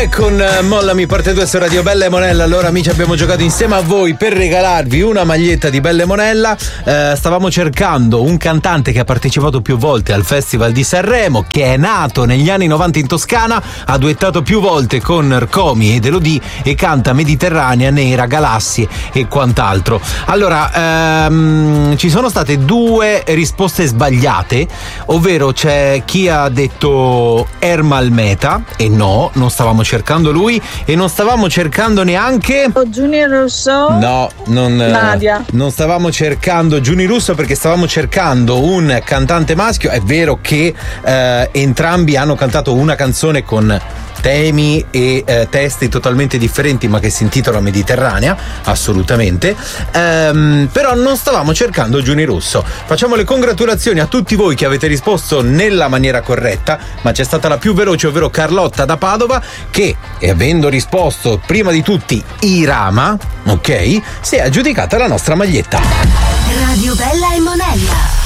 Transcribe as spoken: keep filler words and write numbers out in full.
due con Mollami parte due su Radio Bella e Monella. Allora amici, abbiamo giocato insieme a voi per regalarvi una maglietta di Bella e Monella. eh, Stavamo cercando un cantante che ha partecipato più volte al Festival di Sanremo, che è nato negli anni novanta in Toscana, ha duettato più volte con Rcomi ed Elodie e canta Mediterranea, Nera, Galassie e quant'altro. Allora ehm, ci sono state due risposte sbagliate, ovvero c'è chi ha detto Ermal Meta e no, non stavamo cercando lui e non stavamo cercando neanche Giuni Russo. no, non, Nadia. non stavamo cercando Giuni Russo, perché stavamo cercando un cantante maschio. È vero che eh, entrambi hanno cantato una canzone con temi e eh, testi totalmente differenti, ma che si intitola Mediterranea, assolutamente. Ehm, però non stavamo cercando Giuni Russo. Facciamo le congratulazioni a tutti voi che avete risposto nella maniera corretta, ma c'è stata la più veloce, ovvero Carlotta da Padova, che, avendo risposto prima di tutti Irama, ok, si è aggiudicata la nostra maglietta. Radio Bella e Monella.